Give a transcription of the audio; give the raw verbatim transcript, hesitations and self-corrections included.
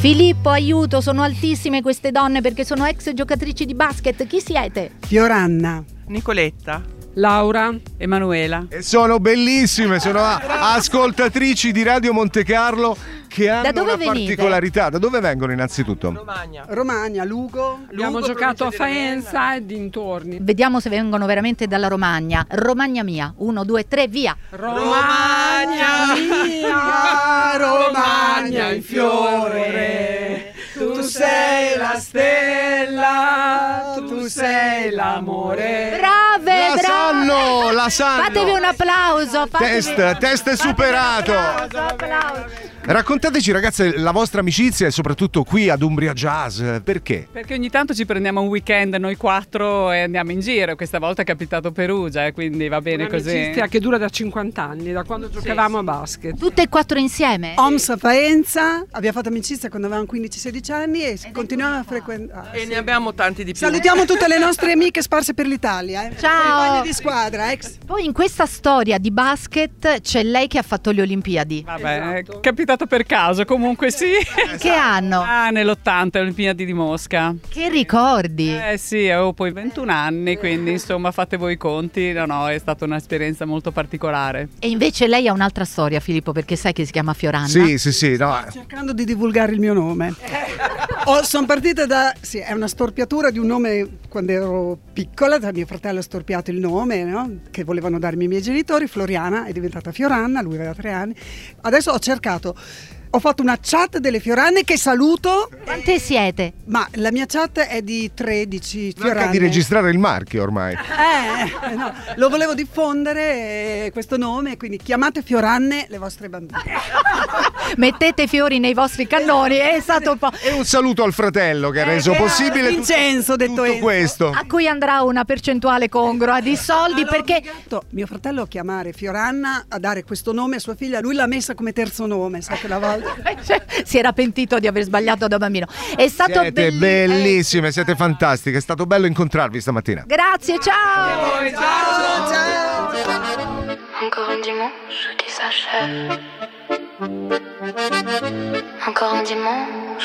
Filippo, aiuto, sono altissime queste donne perché sono ex giocatrici di basket. Chi siete? Fioranna, Nicoletta, Laura, Emanuela. E sono bellissime, sono a- ascoltatrici di Radio Monte Carlo che hanno Da dove una venite? particolarità. Da dove vengono innanzitutto? Romagna. Romagna, Lugo. abbiamo Lugo, giocato a provincia di Faenza e dintorni. Vediamo se vengono veramente dalla Romagna. Romagna mia, uno, due, tre, via. Romagna, mia, Romagna in fiore, tu sei la stella, tu sei l'amore. Brave, La brave. sanno, la sanno. Fatevi un applauso. Fatevi... Test, test superato. Applauso, applauso. Raccontateci ragazze la vostra amicizia e soprattutto qui ad Umbria Jazz, perché? Perché ogni tanto ci prendiamo un weekend noi quattro e andiamo in giro. Questa volta è capitato Perugia, e quindi va bene così. Un'amicizia che dura da cinquanta anni, da quando giocavamo a basket. Tutte e quattro insieme? O M S a Faenza, abbiamo fatto amicizia quando avevamo quindici sedici anni e continuiamo a frequentare. E ne abbiamo tanti di più. Salutiamo tutte le nostre amiche sparse per l'Italia. Eh. Ciao. Compagne di squadra, ex. Poi in questa storia di basket c'è lei che ha fatto le Olimpiadi. Vabbè, Esatto. è capitato per caso, comunque sì. Che anno? Ah, nell'ottanta, le Olimpiadi di Mosca. Che ricordi? Eh sì, avevo poi ventuno anni, quindi insomma fate voi i conti. No, no, è stata un'esperienza molto particolare. E invece lei ha un'altra storia, Filippo, perché sai che si chiama Fioranna? Sì, sì, sì, no. Cercando di divulgare il mio nome. Oh, sono partita da... Sì, è una storpiatura di un nome quando ero piccola, da mio fratello ha storpiato il nome, no? Che volevano darmi i miei genitori, Floriana è diventata Fioranna, lui aveva tre anni. Adesso ho cercato... Ho fatto una chat delle Fioranne che saluto. Quante siete? Ma la mia chat è di tredici Manca Fioranne. di registrare il marchio ormai. Eh, no, lo volevo diffondere, eh, questo nome, quindi chiamate Fioranne le vostre bambine. Mettete fiori nei vostri cannoni, è stato un po'... E un saluto al fratello che ha reso Eh, possibile tutto- Vincenzo, detto tutto Enzo. questo. A cui andrà una percentuale congrua di soldi perché... Mio fratello a chiamare Fioranna a dare questo nome a sua figlia, lui l'ha messa come terzo nome, sai che la volta. si era pentito di aver sbagliato da bambino. È stato Siete belli- bellissime, siete fantastiche, è stato bello incontrarvi stamattina. Grazie, ciao! Ciao, ciao. Encore un dimanche qui s'achève. Encore un dimanche